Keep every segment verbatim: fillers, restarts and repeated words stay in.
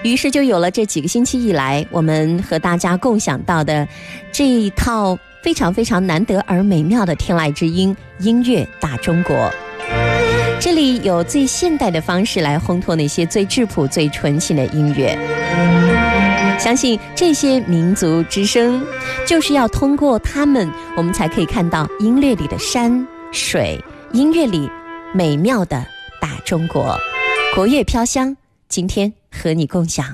于是就有了这几个星期以来我们和大家共享到的这一套非常非常难得而美妙的天籁之音音乐大中国。这里有最现代的方式来烘托那些最质朴最纯情的音乐，相信这些民族之声就是要通过他们，我们才可以看到音乐里的山水，音乐里美妙的大中国。国乐飘香，今天和你共享。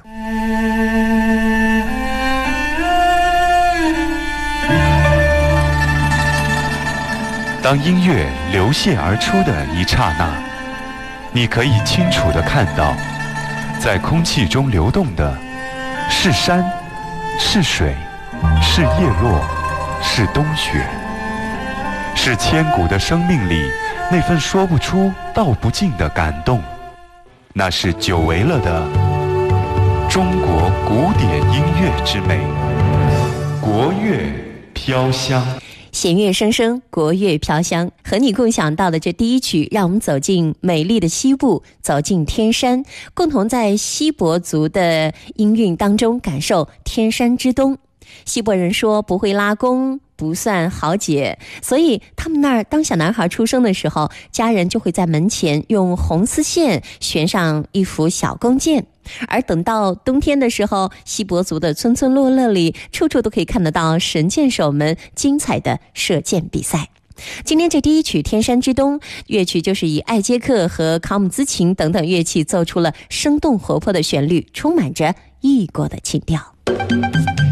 当音乐流泻而出的一刹那，你可以清楚地看到，在空气中流动的是山，是水，是叶落，是冬雪，是千古的生命里那份说不出道不尽的感动。那是久违了的中国古典音乐之美，国乐飘香。 弦乐声声，国乐飘香，和你共享到的这第一曲，让我们走进美丽的西部，走进天山，共同在锡伯族的音韵当中感受天山之东。锡伯人说不会拉弓不算好解，所以他们那儿当小男孩出生的时候，家人就会在门前用红丝线悬上一幅小弓箭，而等到冬天的时候，锡伯族的村村落落里处处都可以看得到神箭手们精彩的射箭比赛。今天这第一曲《天山之东》乐曲就是以艾杰克和考姆兹琴等等乐器奏出了生动活泼的旋律，充满着异国的情调。